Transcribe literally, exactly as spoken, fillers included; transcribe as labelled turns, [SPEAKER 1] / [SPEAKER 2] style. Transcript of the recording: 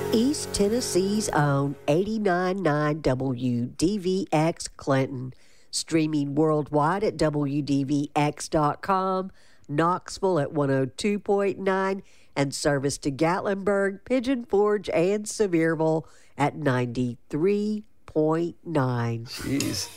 [SPEAKER 1] East Tennessee's own eighty-nine point nine W D V X Clinton, streaming worldwide at W D V X dot com, Knoxville at one oh two point nine, and service to Gatlinburg, Pigeon Forge, and Sevierville at ninety-three point nine.
[SPEAKER 2] Jeez.